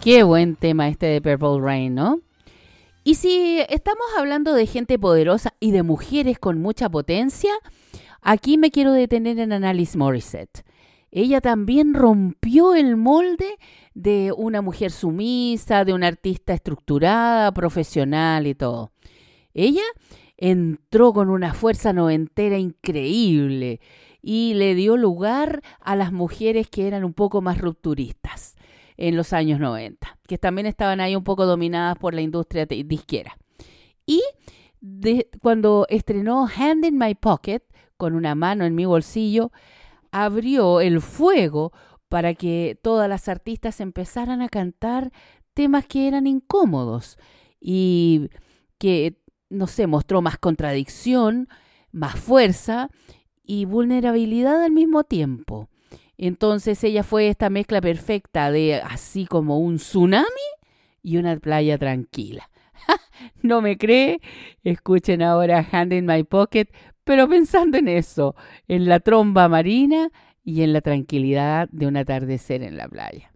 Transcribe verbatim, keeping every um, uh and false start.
Qué buen tema este de Purple Rain, ¿no? Y si estamos hablando de gente poderosa y de mujeres con mucha potencia, aquí me quiero detener en Alanis Morissette. Ella también rompió el molde de una mujer sumisa, de una artista estructurada, profesional y todo. Ella entró con una fuerza noventera increíble y le dio lugar a las mujeres que eran un poco más rupturistas en los años noventa, que también estaban ahí un poco dominadas por la industria disquera. Y de, cuando estrenó Hand in My Pocket, con una mano en mi bolsillo, abrió el fuego para que todas las artistas empezaran a cantar temas que eran incómodos y que, no sé, mostró más contradicción, más fuerza y vulnerabilidad al mismo tiempo. Entonces ella fue esta mezcla perfecta de así como un tsunami y una playa tranquila. ¿No me cree? Escuchen ahora Hand in My Pocket, pero pensando en eso, en la tromba marina y en la tranquilidad de un atardecer en la playa.